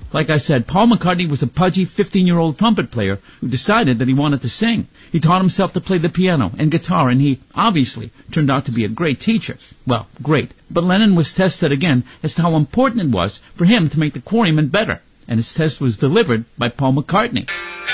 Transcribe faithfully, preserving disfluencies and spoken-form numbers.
Like I said, Paul McCartney was a pudgy fifteen-year-old trumpet player who decided that he wanted to sing. He taught himself to play the piano and guitar, and he obviously turned out to be a great teacher. Well, great. But Lennon was tested again as to how important it was for him to make the Quarrymen better, and his test was delivered by Paul McCartney.